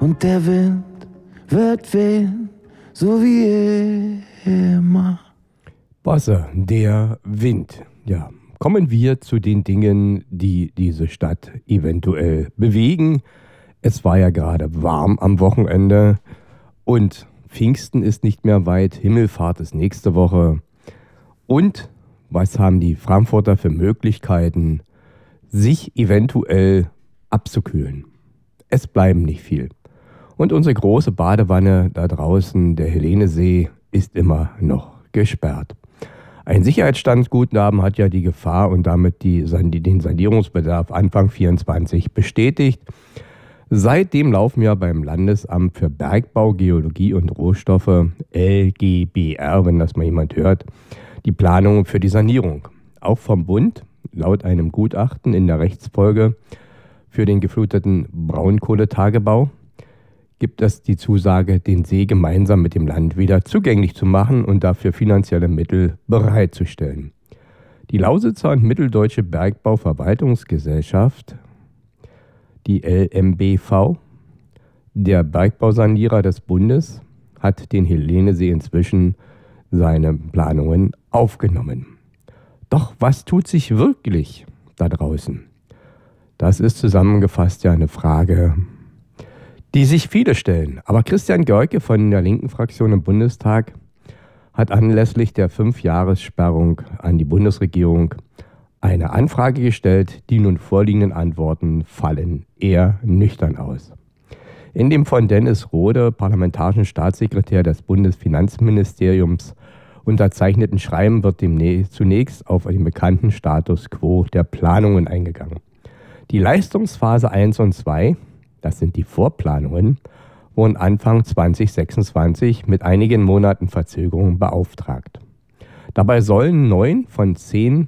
und der Wind wird wehen, so wie immer. Bosse, der Wind. Ja, kommen wir zu den Dingen, die diese Stadt eventuell bewegen. Es war ja gerade warm am Wochenende und Pfingsten ist nicht mehr weit, Himmelfahrt ist nächste Woche. Und was haben die Frankfurter für Möglichkeiten, sich eventuell abzukühlen? Es bleiben nicht viel. Und unsere große Badewanne da draußen, der Helenesee, ist immer noch gesperrt. Ein Sicherheitsstandsguthaben hat ja die Gefahr und damit den Sanierungsbedarf Anfang 2024 bestätigt. Seitdem laufen ja beim Landesamt für Bergbau, Geologie und Rohstoffe, LGBR, wenn das mal jemand hört, die Planungen für die Sanierung. Auch vom Bund, laut einem Gutachten in der Rechtsfolge für den gefluteten Braunkohletagebau, gibt es die Zusage, den See gemeinsam mit dem Land wieder zugänglich zu machen und dafür finanzielle Mittel bereitzustellen. Die Lausitzer und Mitteldeutsche Bergbauverwaltungsgesellschaft, die LMBV, der Bergbausanierer des Bundes, hat den Helenesee inzwischen seine Planungen aufgenommen. Doch was tut sich wirklich da draußen? Das ist zusammengefasst ja eine Frage, die sich viele stellen. Aber Christian Goerke von der linken Fraktion im Bundestag hat anlässlich der 5-Jahressperrung an die Bundesregierung eine Anfrage gestellt. Die nun vorliegenden Antworten fallen eher nüchtern aus. In dem von Dennis Rohde, parlamentarischen Staatssekretär des Bundesfinanzministeriums, unterzeichneten Schreiben wird zunächst auf den bekannten Status quo der Planungen eingegangen. Die Leistungsphase 1 und 2, das sind die Vorplanungen, wurden Anfang 2026 mit einigen Monaten Verzögerung beauftragt. Dabei sollen 9 von 10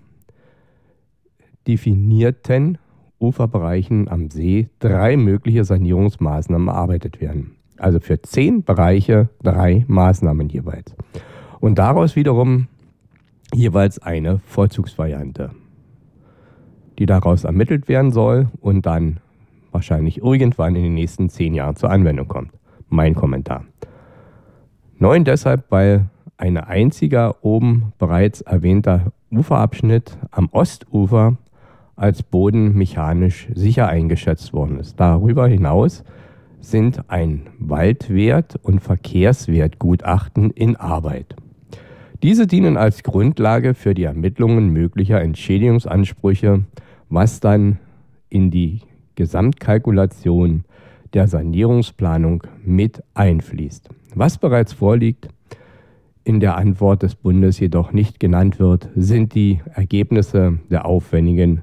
definierten Uferbereichen am See 3 mögliche Sanierungsmaßnahmen erarbeitet werden. Also für 10 Bereiche 3 Maßnahmen jeweils. Und daraus wiederum jeweils eine Vorzugsvariante, die daraus ermittelt werden soll und dann wahrscheinlich irgendwann in den nächsten 10 Jahren zur Anwendung kommt. Mein Kommentar. 9 deshalb, weil ein einziger oben bereits erwähnter Uferabschnitt am Ostufer als bodenmechanisch sicher eingeschätzt worden ist. Darüber hinaus sind ein Waldwert- und Verkehrswertgutachten in Arbeit. Diese dienen als Grundlage für die Ermittlungen möglicher Entschädigungsansprüche, was dann in die Gesamtkalkulation der Sanierungsplanung mit einfließt. Was bereits vorliegt, in der Antwort des Bundes jedoch nicht genannt wird, sind die Ergebnisse der aufwendigen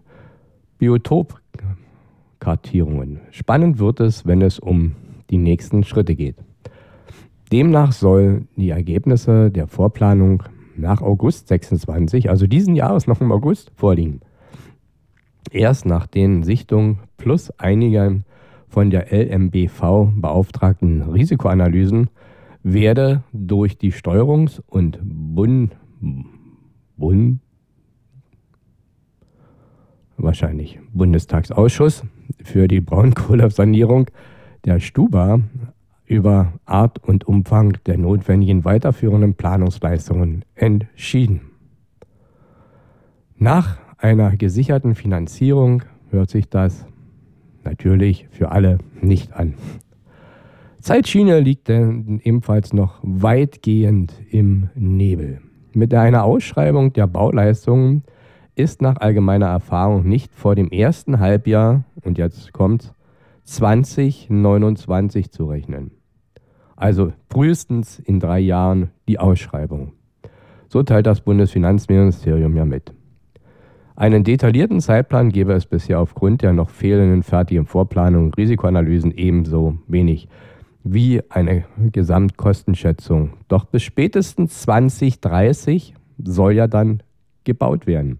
Biotopkartierungen. Spannend wird es, wenn es um die nächsten Schritte geht. Demnach sollen die Ergebnisse der Vorplanung nach August 26, also diesen Jahres noch im August, vorliegen. Erst nach den Sichtungen plus einiger von der LMBV beauftragten Risikoanalysen werde durch die Steuerungs- und Bundestagsausschuss für die Braunkohlesanierung der Stuba über Art und Umfang der notwendigen weiterführenden Planungsleistungen entschieden. Nach einer gesicherten Finanzierung hört sich das natürlich für alle nicht an. Zeitschiene liegt denn ebenfalls noch weitgehend im Nebel. Mit einer Ausschreibung der Bauleistungen ist nach allgemeiner Erfahrung nicht vor dem ersten Halbjahr, und jetzt kommt 2029 zu rechnen. Also frühestens in 3 Jahren die Ausschreibung. So teilt das Bundesfinanzministerium ja mit. Einen detaillierten Zeitplan gäbe es bisher aufgrund der noch fehlenden fertigen Vorplanung und Risikoanalysen ebenso wenig wie eine Gesamtkostenschätzung. Doch bis spätestens 2030 soll ja dann gebaut werden.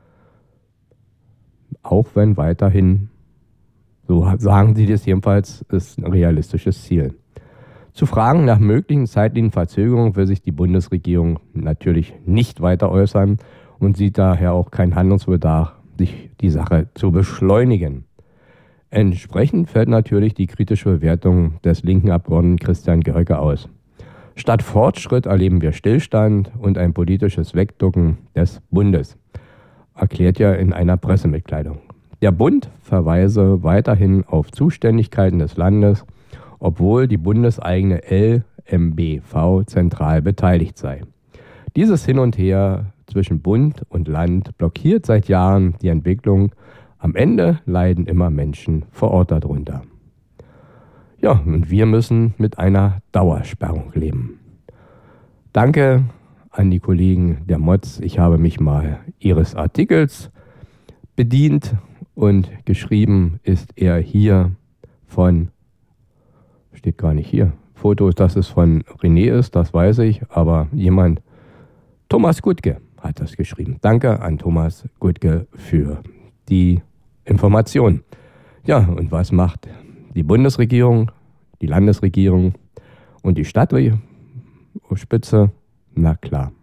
Auch wenn weiterhin, so sagen sie das jedenfalls, ist ein realistisches Ziel. Zu Fragen nach möglichen zeitlichen Verzögerungen will sich die Bundesregierung natürlich nicht weiter äußern und sieht daher auch keinen Handlungsbedarf, sich die Sache zu beschleunigen. Entsprechend fällt natürlich die kritische Bewertung des linken Abgeordneten Christian Görke aus. Statt Fortschritt erleben wir Stillstand und ein politisches Wegducken des Bundes, erklärt er in einer Pressemitteilung. Der Bund verweise weiterhin auf Zuständigkeiten des Landes, obwohl die bundeseigene LMBV zentral beteiligt sei. Dieses Hin und Her zwischen Bund und Land blockiert seit Jahren die Entwicklung. Am Ende leiden immer Menschen vor Ort darunter. Ja, und wir müssen mit einer Dauersperrung leben. Danke an die Kollegen der Mods. Ich habe mich mal ihres Artikels bedient und geschrieben ist er hier von, steht gar nicht hier, Fotos, dass es von René ist, das weiß ich, aber jemand, Thomas Gutke hat das geschrieben. Danke an Thomas Gutke für die Information. Ja, und was macht die Bundesregierung, die Landesregierung und die Stadtspitze? Na klar,